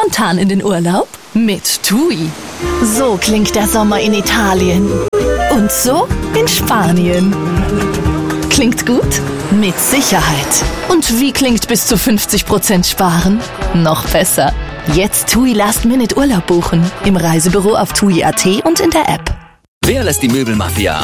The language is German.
spontan in den Urlaub? Mit TUI. So klingt der Sommer in Italien. Und so in Spanien. Klingt gut? Mit Sicherheit. Und wie klingt bis zu 50% sparen? Noch besser. Jetzt TUI Last-Minute Urlaub buchen. Im Reisebüro auf TUI.at und in der App. Wer lässt die Möbelmafia